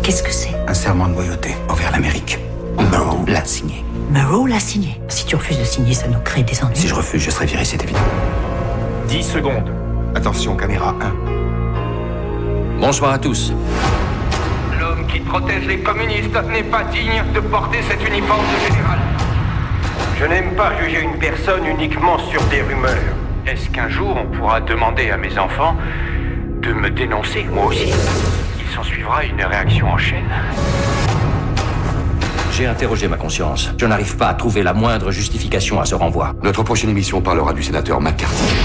Qu'est-ce que c'est? Un serment de loyauté envers l'Amérique. Murrow l'a signé. Murrow l'a signé. Si tu refuses de signer, ça nous crée des ennuis. Si je refuse, je serai viré, c'est évident. 10 secondes. Attention, caméra 1. Bonsoir à tous. L'homme qui protège les communistes n'est pas digne de porter cet uniforme de général. Je n'aime pas juger une personne uniquement sur des rumeurs. Est-ce qu'un jour on pourra demander à mes enfants de me dénoncer, moi aussi? Il s'en suivra une réaction en chaîne. J'ai interrogé ma conscience. Je n'arrive pas à trouver la moindre justification à ce renvoi. Notre prochaine émission parlera du sénateur McCarthy.